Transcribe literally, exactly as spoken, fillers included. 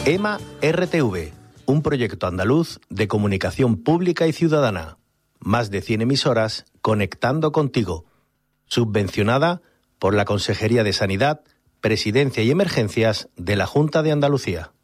EMA R T V, un proyecto andaluz de comunicación pública y ciudadana. Más de cien emisoras conectando contigo. Subvencionada por la Consejería de Sanidad, Presidencia y Emergencias de la Junta de Andalucía.